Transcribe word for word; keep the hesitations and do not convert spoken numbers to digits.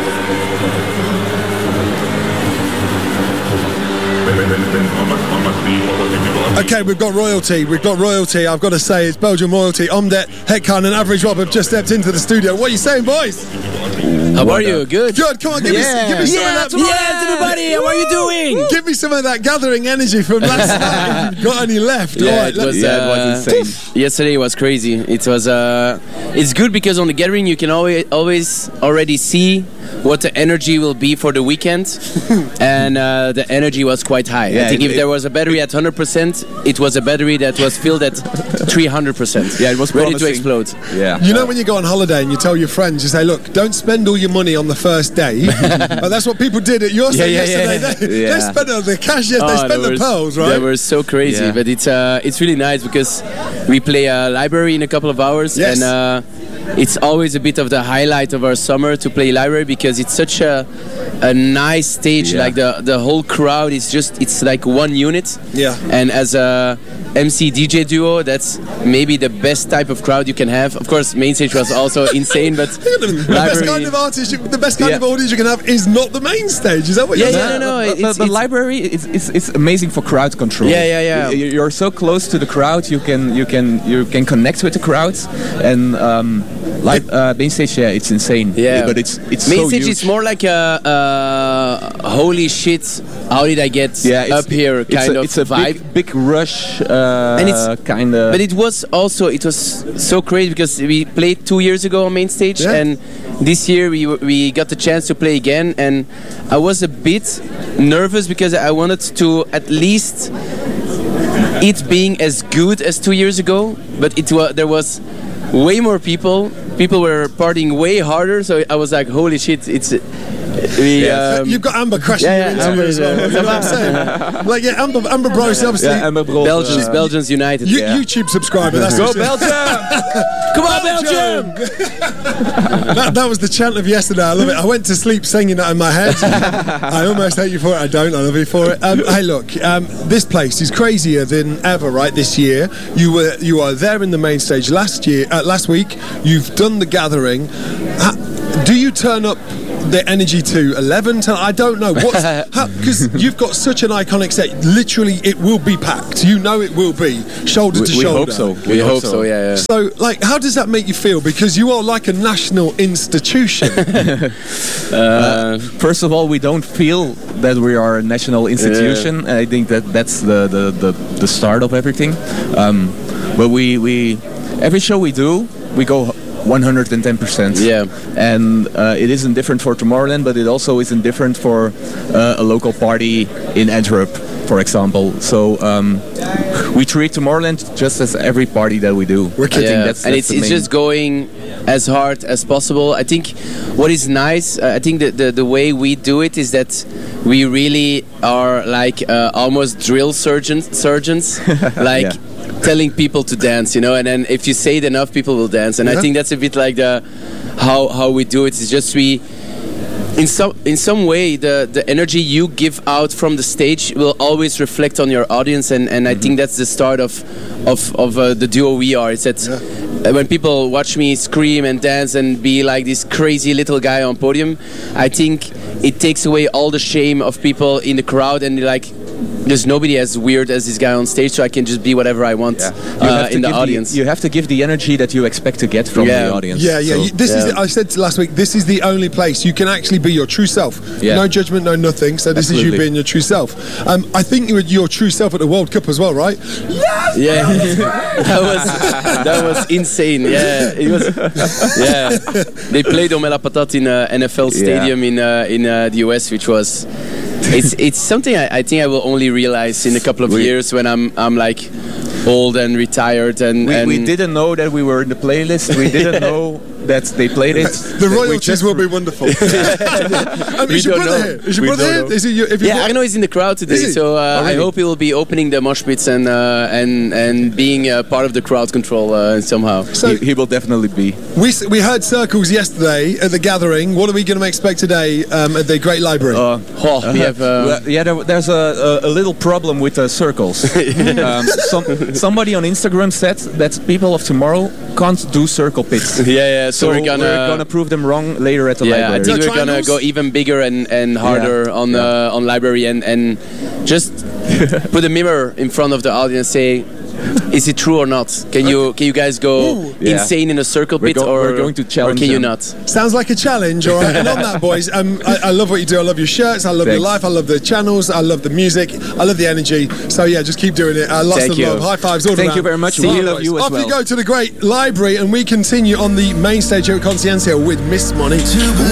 Okay, we've got royalty. We've got royalty. I've got to say, it's Belgian royalty. Omdet, Hetkan, and Average Rob have just stepped into the studio. What are you saying, boys? How are you? Good. Good. Come on, give yeah. me, give me some yeah, of that. Yes, everybody. How are you doing? Give me some of that gathering energy from last night. If you've got any left? Yeah, All right, it was, let's- uh, it was insane. Yesterday was crazy. It was. Uh, it's good because on the gathering you can always always already see what the energy will be for the weekend, and uh, the energy was quite high. Yeah, I think it- if there was a battery at one hundred percent, it was a battery that was filled at three hundred percent. Yeah, it was ready promising. to explode. Yeah. You know when you go on holiday and you tell your friends, you say, look, don't spend all your money on the first day. But that's what people did at your Yeah, yeah, yeah, yesterday. yeah. They, Yeah. they spent all the cash, yes, they Oh, spent they the were- pearls, right? They were so crazy, Yeah. but it's uh, it's really nice because we play a library in a couple of hours, Yes. and uh, it's always a bit of the highlight of our summer to play library because it's such a a nice stage. Yeah. Like the the whole crowd is just it's like one unit. Yeah. And as a M C D J duo, that's maybe the best type of crowd you can have. Of course, main stage was also insane, but The best kind of artist, you, the best kind Yeah. of audience you can have is not the main stage. Is that what Yeah, you're yeah, saying? no, no, But, it's- but the it's- library is it's, it's amazing for crowd control. Yeah, yeah, yeah. You- You're so close to the crowd, you can you can you can connect with the crowds, and um, like uh, main stage, yeah, it's insane. Yeah, but it's it's main so stage huge. is more like a, a holy shit. How did I get yeah, it's, up here? it's Kind a, of it's a vibe. big big rush, uh, And it's- kind of. But it was also it was so crazy because we played two years ago on main stage, Yeah. and this year we w- we got the chance to play again, and I was a bit nervous because I wanted to at least it being as good as two years ago, but it was there was way more people. People were partying way harder, so I was like, holy shit, it's. We, Uh, um, You've got Amber crashing yeah, you yeah, into Amber you as is, well. uh, You know what I'm saying? Like, yeah, Amber, Amber Bros, obviously. yeah, Amber Bros, Belgians, uh, Belgians United. You, yeah. YouTube subscriber. That's Go what she- Belgium! Come on, Belgium! that, that was the chant of yesterday. I love it. I went to sleep singing that in my head. I almost hate you for it. I don't. I love you for it. Um, hey, look, um, this place is crazier than ever. Right, this year you were you are there in the main stage last year. Uh, last week, you've done the gathering. Ha- do you turn up the energy to eleven? To, I don't know what's because you've got such an iconic set. Literally, it will be packed. You know, it will be shoulder We, to we shoulder. hope so. We, hope so, yeah. yeah. So, like, how does that make you feel? Because you are like a national institution. Uh, First of all, we don't feel that we are a national institution. I think that that's the the, the, the start of everything. Um, but we, we every show we do, we go one hundred ten percent. Yeah. And uh, it isn't different for Tomorrowland, but it also isn't different for uh, a local party in Antwerp, for example. So um, we treat Tomorrowland just as every party that we do. Wicked. I think Yeah, that's, and that's it's the it's main- just going as hard as possible. I think what is nice, uh, I think that the the way we do it is that we really are like uh, almost drill surgeons, surgeons, like. Yeah. Telling people to dance, you know, and then if you say it enough, people will dance. And Yeah. I think that's a bit like the how how we do it. It's just we, in some in some way, the the energy you give out from the stage will always reflect on your audience, and and I think that's the start of of of uh, the duo we are. It's that. Uh, When people watch me scream and dance and be like this crazy little guy on podium, I think it takes away all the shame of people in the crowd, and like there's nobody as weird as this guy on stage, so I can just be whatever I want You uh, have to in the give audience. you have to give the energy that you expect to get from Yeah. the audience. Yeah, yeah. So- you- this is. yeah. The, I said last week. This is the only place you can actually be your true self. Yeah. No judgment, no nothing. So this is you Absolutely. being your true self. Um, I think you were your true self at the World Cup as well, right? Yeah, that was that was insane. Yeah, it was. Yeah, they played Omela Patat in a N F L stadium in uh, in uh, the U S, which was. It's it's something I, I think I will only realize in a couple of We- years when I'm I'm like old and retired and, We, and we didn't know that we were in the playlist. We didn't know that they played it. The That we royalties just- will be wonderful. um, We is your don't brother know. here? Is your We brother don't here? know. Is he? Your, if you yeah, Arno is in the crowd today, Is he? so uh, Oh, I really? hope he will be opening the mosh pits and uh, and and being uh, part of the crowd control uh, somehow. So he, he will definitely be. we s- we heard circles yesterday at the gathering. What are we going to expect today um, at the Great Library? Uh, Oh, we have. Uh, well, yeah, there, there's a, a, a little problem with the circles. um, some, somebody on Instagram said that people of tomorrow can't do circle pits. yeah, yeah. so, we're gonna we're gonna prove them wrong later at the yeah, I library. think No we're gonna triangles? go even bigger and, and harder Yeah. on Yeah. Uh, on library and and just put a mirror in front of the audience, say, is it true or not? Can you can you guys go Ooh. Yeah. insane in a circle We're pit, go- or we're going to or challenge can you them. not? Sounds like a challenge, all right. And on that, boys, um, I, I love what you do. I love your shirts. I love your Thanks. life. I love the channels. I love the music. I love the energy. So yeah, just keep doing it. Uh, lots Thank of you. love. High fives all Thank around. you very much. See We you, love boys. you as Off you well. go to the great library, and we continue on the main stage here at Consciencia with Miss Monique.